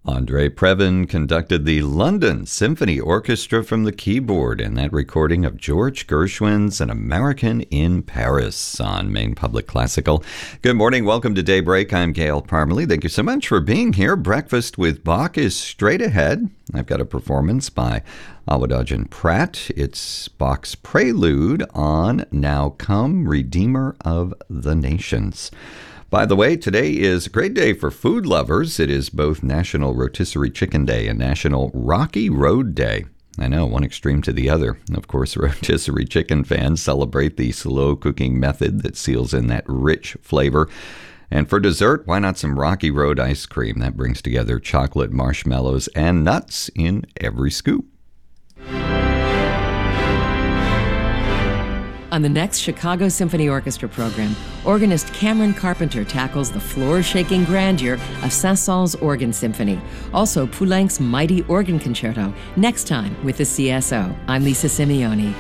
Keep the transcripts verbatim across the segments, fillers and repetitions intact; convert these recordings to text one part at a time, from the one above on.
Andre Previn conducted the London Symphony Orchestra from the keyboard in that recording of George Gershwin's An American in Paris on Maine Public Classical. Good morning. Welcome to Daybreak. I'm Gail Parmalee. Thank you so much for being here. Breakfast with Bach is straight ahead. I've got a performance by Awadagin Pratt. It's Bach's prelude on Now Come, Redeemer of the Nations. By the way, today is a great day for food lovers. It is both National Rotisserie Chicken Day and National Rocky Road Day. I know, one extreme to the other. Of course, rotisserie chicken fans celebrate the slow cooking method that seals in that rich flavor. And for dessert, why not some Rocky Road ice cream? That brings together chocolate, marshmallows, and nuts in every scoop. On the next Chicago Symphony Orchestra program, organist Cameron Carpenter tackles the floor-shaking grandeur of Saint-Saëns Organ Symphony. Also, Poulenc's Mighty Organ Concerto, next time with the C S O. I'm Lisa Simeoni.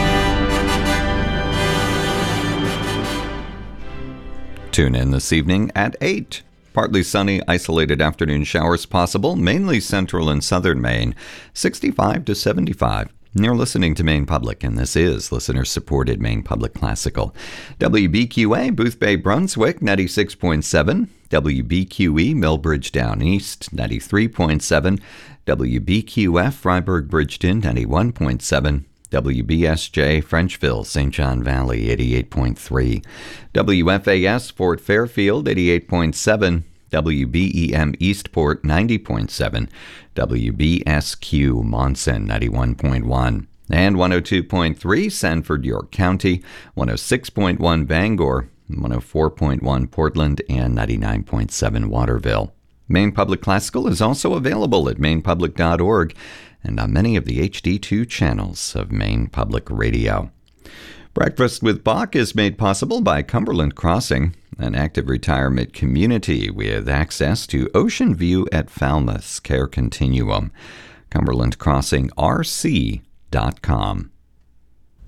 Tune in this evening at eight. Partly sunny, isolated afternoon showers possible, mainly central and southern Maine, sixty-five to seventy-five. You're listening to Maine Public, and this is listener-supported Maine Public Classical. W B Q A, Booth Bay, Brunswick, ninety-six point seven. W B Q E, Millbridge Down East, ninety-three point seven. W B Q F, Freiburg Bridgeton, ninety-one point seven. W B S J, Frenchville, Saint John Valley, eighty-eight point three. W F A S, Fort Fairfield, eighty-eight point seven. W B E M Eastport, ninety point seven. W B S Q Monson, ninety-one point one. And one oh two point three, Sanford, York County, one oh six point one, Bangor, one oh four point one, Portland, and ninety-nine point seven, Waterville. Maine Public Classical is also available at maine public dot org and on many of the H D two channels of Maine Public Radio. Breakfast with Bach is made possible by Cumberland Crossing, an active retirement community with access to Ocean View at Falmouth's Care Continuum. Cumberland Crossing R C dot com.